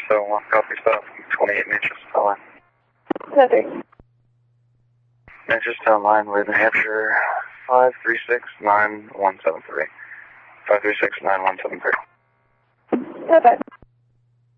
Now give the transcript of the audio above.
701, copy stop, 28 Manchester line. 10-3. Manchester line with New Hampshire, 5369173. 5369173. 10-5.